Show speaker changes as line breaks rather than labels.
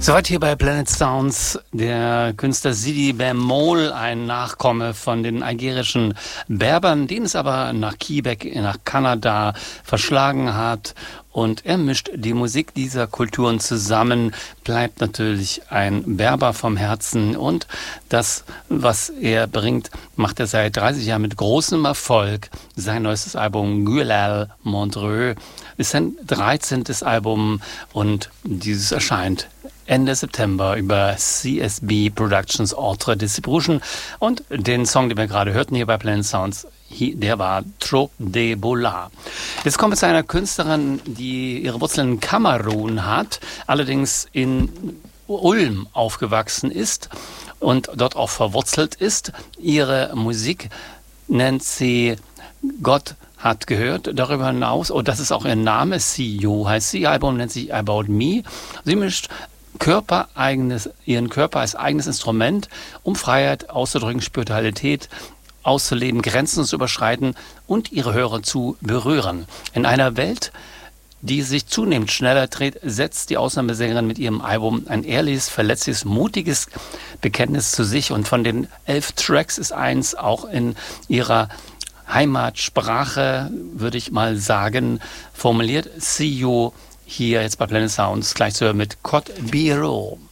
Soweit hier bei Planet Sounds der Künstler Sidi Bemol, ein Nachkomme von den algerischen Berbern, den es aber nach Quebec, nach Kanada verschlagen hat. Und er mischt die Musik dieser Kulturen zusammen, bleibt natürlich ein Berber vom Herzen. Und das, was er bringt, macht er seit 30 Jahren mit großem Erfolg. Sein neuestes Album Gueulal Montreux ist sein 13. Album und dieses erscheint Ende September über CSB Productions Autre Distribution. Und den Song, den wir gerade hörten hier bei Planet Sounds, der war Trop de Bola. Jetzt kommen wir zu einer Künstlerin, die ihre Wurzeln in Kamerun hat, allerdings in Ulm aufgewachsen ist und dort auch verwurzelt ist. Ihre Musik nennt sie Gott hat gehört. Darüber hinaus, das ist auch ihr Name, CEO heißt sie. Ihr Album nennt sich About Me. Sie mischt ihren Körper als eigenes Instrument, um Freiheit auszudrücken, Spiritualität auszuleben, Grenzen zu überschreiten und ihre Hörer zu berühren. In einer Welt, die sich zunehmend schneller dreht, setzt die Ausnahmesängerin mit ihrem Album ein ehrliches, verletzliches, mutiges Bekenntnis zu sich. Und von den 11 Tracks ist eins auch in ihrer Heimatsprache, würde ich mal sagen, formuliert. See you hier jetzt bei Planet Sounds, gleich zu hören mit Code Biro.